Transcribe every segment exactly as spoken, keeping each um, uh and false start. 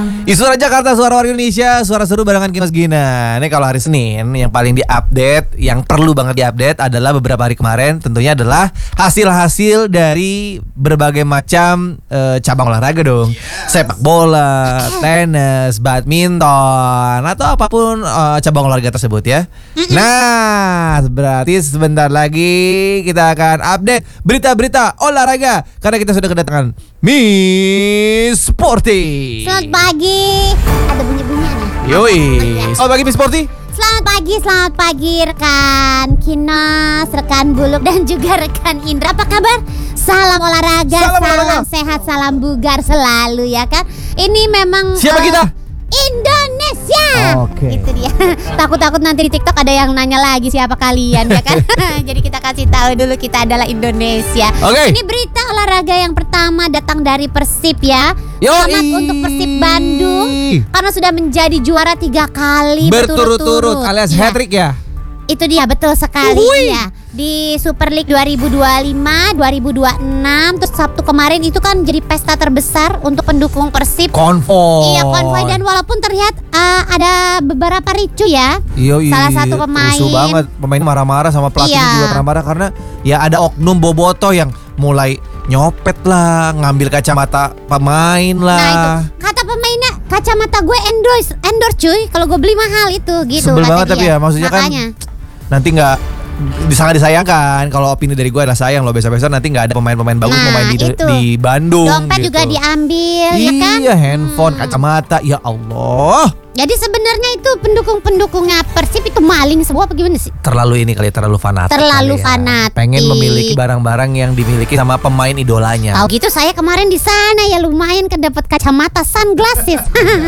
Suara Jakarta, suara warga Indonesia, suara seru barengan Kinos Gina. Ini kalau hari Senin yang paling diupdate, yang perlu banget diupdate adalah beberapa hari kemarin. Tentunya adalah hasil-hasil dari berbagai macam uh, cabang olahraga dong. Sepak bola, tenis, badminton, atau apapun uh, cabang olahraga tersebut ya. Nah, berarti sebentar lagi kita akan update berita-berita olahraga karena kita sudah kedatangan Miss Sporty. Selamat pagi. Ada bunyi-bunyian ya? Yoi. Selamat pagi Miss Sporty. Selamat pagi, selamat pagi rekan Kinos, rekan Buluk dan juga rekan Indra. Apa kabar? Salam olahraga, salam, salam olahraga. sehat, salam bugar selalu ya kan. Ini memang Siapa uh, kita? Indonesia. Oke. Itu dia. Takut-takut nanti di TikTok ada yang nanya lagi siapa kalian ya kan. Jadi kita kasih tahu dulu kita adalah Indonesia. Oke. Ini berita olahraga yang pertama datang dari Persib ya. Yoi. Selamat untuk Persib Bandung karena sudah menjadi juara tiga kali Berturut-turut alias Ya, hat-trick ya. Itu dia betul sekali Uhuy. ya. Di Super League dua ribu dua puluh lima, dua ribu dua puluh enam, terus Sabtu kemarin itu kan jadi pesta terbesar untuk pendukung Persib. Konvoy. Iya, konvoy, dan walaupun terlihat uh, ada beberapa ricu ya. Yoi. Salah satu pemain. Rusuh banget. Pemain marah-marah sama pelatihnya Iya. juga marah-marah karena ya ada oknum bobotoh yang mulai nyopet lah, ngambil kacamata pemain lah. Nah itu kata pemainnya, kacamata gue endorse, endorse cuy. Kalau gue beli mahal itu gitu. Sebel kata banget dia. tapi ya, maksudnya kan Makanya. nanti nggak sangat disayangkan kalau opini dari gue adalah sayang loh, besok-besok nanti nggak ada pemain-pemain bagus Nah, mau main di, itu. di Bandung. Dompet gitu. juga diambil ya kan. Iya, handphone, kacamata, ya Allah. Jadi sebenarnya itu pendukung-pendukungnya Persib itu maling semua apa gimana sih? Terlalu ini kali, terlalu fanatik. Terlalu kali ya. fanatik. Pengen memiliki barang-barang yang dimiliki sama pemain idolanya. Tahu gitu saya kemarin di sana ya lumayan kan dapat kacamata sunglasses.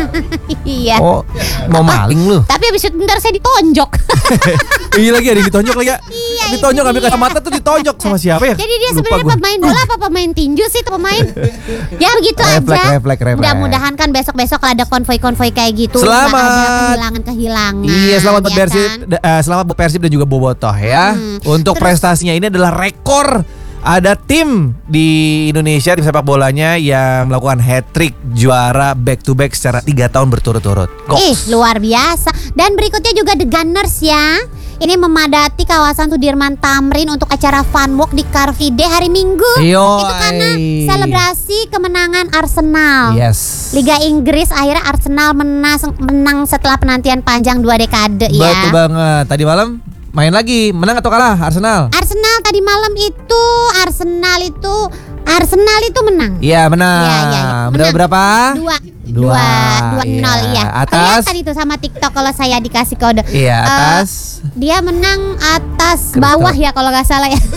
Iya. Oh, mau maling lu? Tapi habis itu bentar saya ditonjok. Iya lagi, ada yang ditonjok lagi ya. Iya, Ditonjok itu ambil dia. kacamata tuh ditonjok sama siapa ya? Jadi dia Lupa sebenarnya gua. pemain bola apa pemain tinju sih itu pemain? Ya begitu Refleks, aja. refleks, refleks. Mudah-mudahan kan besok-besok kalau ada konvoy-konvoy kayak gitu Selamat. nggak ada kehilangan-kehilangan. Iya, selamat buat ya Persib, kan? da- eh, selamat buat Persib dan juga Bobotoh ya. Hmm. Untuk Terus- prestasinya ini adalah rekor. Ada tim di Indonesia, tim sepak bolanya yang melakukan hat-trick juara back to back secara tiga tahun berturut-turut. Ih, Goks. luar biasa. Dan berikutnya juga The Gunners ya. Ini memadati kawasan Sudirman Tamrin untuk acara fun walk di Car Free Day hari Minggu. Yoi. Itu karena selebrasi kemenangan Arsenal. Yes. Liga Inggris akhirnya Arsenal menang, menang setelah penantian panjang dua dekade ya. Betul banget. Tadi malam main lagi, menang atau kalah Arsenal? Arsenal tadi malam itu Arsenal itu Arsenal itu menang. Iya, menang. Iya, iya, iya. Berapa Menang. berapa? Dua Dua. Dua Dua Iya. nol ya. Atas? Kelihatan itu sama TikTok kalau saya dikasih kode. Iya, Eh, atas. Dia menang atas Kenapa? bawah ya kalau nggak salah ya.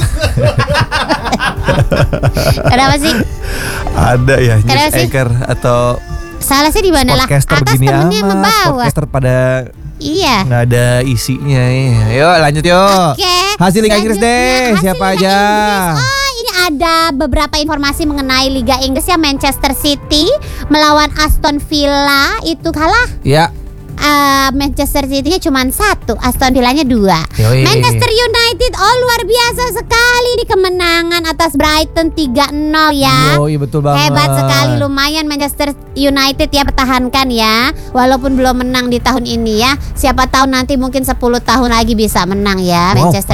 Kenapa sih? Ada ya news Kenapa sih? anchor atau Salah sih di mana lah? podcaster Atas begini temennya sama amat. bawah. Podcaster pada Iya. nggak ada isinya ya. Yuk lanjut yuk. Oke. Hasil Liga Inggris Selanjutnya, deh. hasil Siapa Liga aja? Inggris. Oh, ini ada beberapa informasi mengenai Liga Inggris ya. Manchester City melawan Aston Villa itu kalah. Ya. Uh, Manchester City-nya cuma satu, Aston Villa-nya dua. Yoi. Manchester United, oh luar biasa sekali di kemenangan atas Brighton tiga nol ya. Yoi, betul banget. Hebat sekali, lumayan Manchester United ya pertahankan ya. Walaupun belum menang di tahun ini ya. Siapa tahu nanti mungkin sepuluh tahun lagi bisa menang ya Wow. Manchester